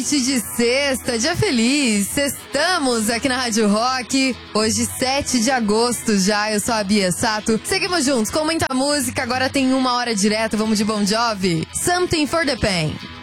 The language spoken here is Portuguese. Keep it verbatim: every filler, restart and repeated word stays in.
noite de sexta, dia feliz. Sextamos aqui na Rádio Rock. Hoje, sete de agosto já. Eu sou a Bia Sato. Seguimos juntos com muita música. Agora tem uma hora direto. Vamos de Bon Jovi. Something for the Pain.